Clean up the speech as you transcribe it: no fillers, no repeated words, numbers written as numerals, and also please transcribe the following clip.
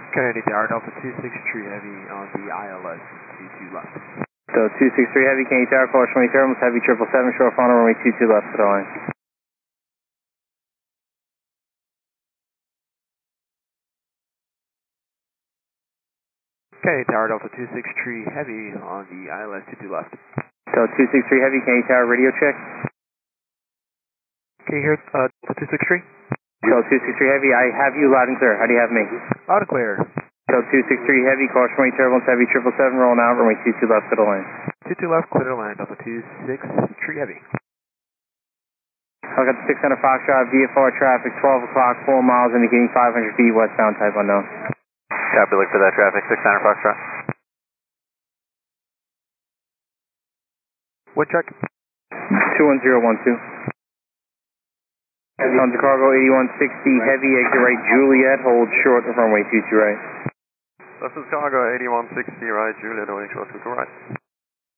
Kennedy Tower, Delta 263 Heavy on the ILS 22 left. So 263 Heavy, Kennedy Tower, call 20 Thermals, Heavy 777, short final runway 22 left to the line. Kennedy Tower, Delta 263 Heavy on the ILS 22 left. So 263 Heavy, Kennedy Tower, radio check. Can you hear Delta 263? So 263 Heavy, I have you loud and clear. How do you have me? Loud and clear. So 263 Heavy, call 20 Turbulence, Heavy 777, rolling out, runway 22 left to the line. 22 left, clear to land, Delta 263 Heavy. I got the 600 Foxtrot, VFR traffic, 12 o'clock, 4 miles, indicating 500 feet, westbound, type unknown. Copy, look for that traffic, 600 Foxtrot. What check? 21012. On Chicago 8160, Heavy, exit right, Juliet, hold short of runway 22 right. This is Chicago 8160, right, Juliet, holding short to right.